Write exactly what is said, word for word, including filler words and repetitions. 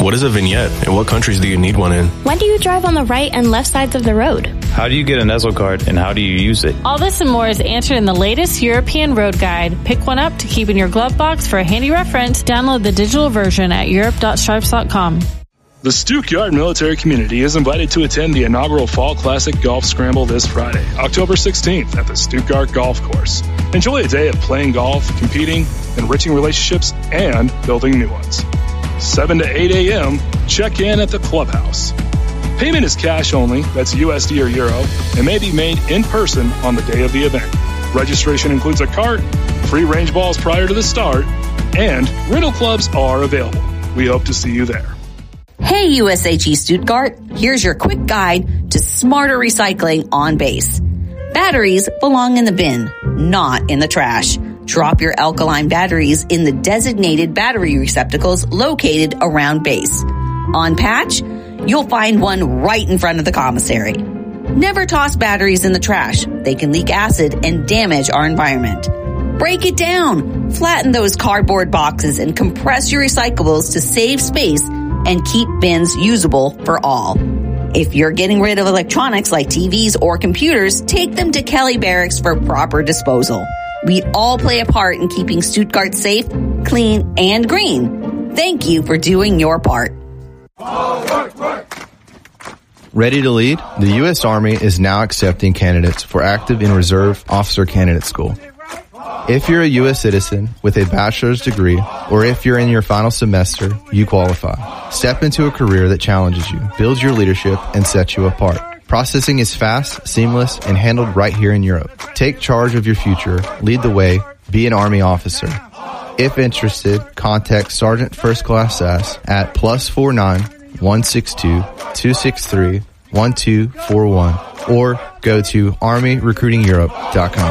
What is a vignette, and what countries do you need one in? When do you drive on the right and left sides of the road? How do you get an E S L card, and how do you use it? All this and more is answered in the latest European Road Guide. Pick one up to keep in your glove box for a handy reference. Download the digital version at europe dot stripes dot com. The Stuttgart military community is invited to attend the inaugural Fall Classic Golf Scramble this Friday, October sixteenth, at the Stuttgart Golf Course. Enjoy a day of playing golf, competing, enriching relationships, and building new ones. seven to eight a.m., check in at the clubhouse. Payment is cash only, that's U S D or Euro, and may be made in person on the day of the event. Registration includes a cart, free range balls prior to the start, and rental clubs are available. We hope to see you there. Hey U S H E Stuttgart, here's your quick guide to smarter recycling on base. Batteries belong in the bin, not in the trash. Drop your alkaline batteries in the designated battery receptacles located around base. On patch, you'll find one right in front of the commissary. Never toss batteries in the trash. They can leak acid and damage our environment. Break it down. Flatten those cardboard boxes and compress your recyclables to save space and keep bins usable for all. If you're getting rid of electronics like T Vs or computers, take them to Kelly Barracks for proper disposal. We all play a part in keeping Stuttgart safe, clean, and green. Thank you for doing your part. Ready to lead? The U S Army is now accepting candidates for active and reserve officer candidate school. If you're a U S citizen with a bachelor's degree, or if you're in your final semester, you qualify. Step into a career that challenges you, builds your leadership, and sets you apart. Processing is fast, seamless, and handled right here in Europe. Take charge of your future, lead the way, be an Army officer. If interested, contact Sergeant First Class Sass at plus four nine one six two two six three one two four one or go to army recruiting europe dot com.